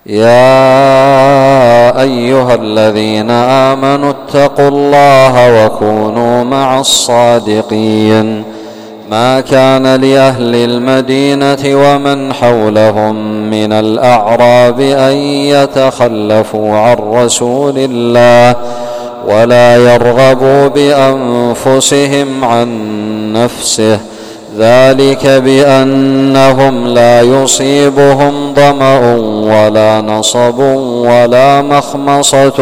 يا أيها الذين آمنوا اتقوا الله وكونوا مع الصادقين. ما كان لأهل المدينة ومن حولهم من الأعراب أن يتخلفوا عن رسول الله ولا يرغبوا بأنفسهم عن نفسه، ذلك بأنهم لا يصيبهم ظمأ ولا نصب ولا مخمصة